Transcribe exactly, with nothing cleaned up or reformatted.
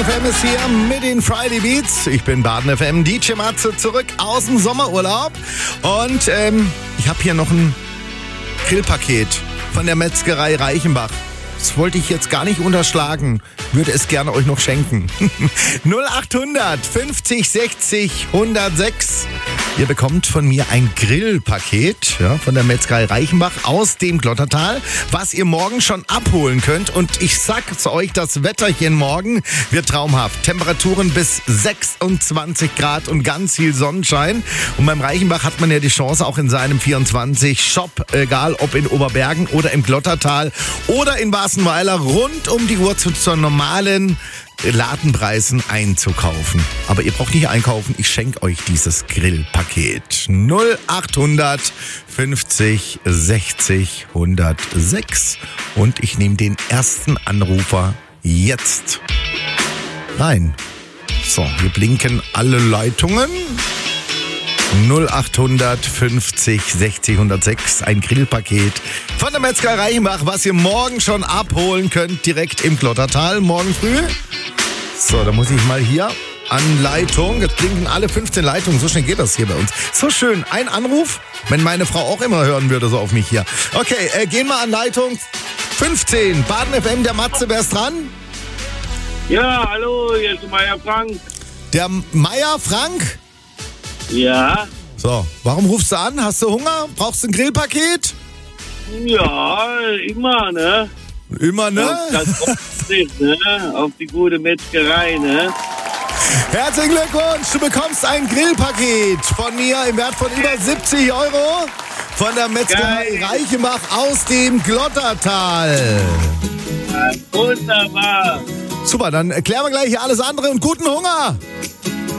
F M ist hier mit den Friday Beats. Ich bin Baden F M, D J Matze, zurück aus dem Sommerurlaub. Und ähm, ich habe hier noch ein Grillpaket von der Metzgerei Reichenbach. Das wollte ich jetzt gar nicht unterschlagen. Würde es gerne euch noch schenken. null acht hundert fünfzig sechzig hundertsechs. Ihr bekommt von mir ein Grillpaket, ja, von der Metzgerei Reichenbach aus dem Glottertal, was ihr morgen schon abholen könnt. Und ich sag's euch, das Wetterchen morgen wird traumhaft. Temperaturen bis sechsundzwanzig Grad und ganz viel Sonnenschein. Und beim Reichenbach hat man ja die Chance, auch in seinem vierundzwanzig-Shop, egal ob in Oberbergen oder im Glottertal oder in Bassenweiler, rund um die Uhr zu, zur normalen Ladenpreisen einzukaufen. Aber ihr braucht nicht einkaufen, ich schenke euch dieses Grillpaket. null acht hundert fünfzig sechzig hundertsechs. Und ich nehme den ersten Anrufer jetzt rein. So, hier blinken alle Leitungen. null acht hundert fünfzig sechzig hundertsechs, ein Grillpaket von der Metzgerei Reichenbach, was ihr morgen schon abholen könnt, direkt im Glottertal, morgen früh. So, da muss ich mal hier an Leitung. Jetzt blinken alle fünfzehn Leitungen, so schnell geht das hier bei uns. So schön, ein Anruf, wenn meine Frau auch immer hören würde, so auf mich hier. Okay, äh, gehen wir an Leitung fünfzehn, Baden F M, der Matze, wer ist dran? Ja, hallo, hier ist Meier Frank. Der Meier Frank? Ja. So, warum rufst du an? Hast du Hunger? Brauchst du ein Grillpaket? Ja, immer, ne? Immer, ne? Das kommt nicht, ne? Auf die gute Metzgerei, ne? Herzlichen Glückwunsch, du bekommst ein Grillpaket von mir im Wert von über siebzig Euro von der Metzgerei Geil. Reichenbach aus dem Glottertal. Ja, wunderbar. Super, dann klären wir gleich hier alles andere und guten Hunger.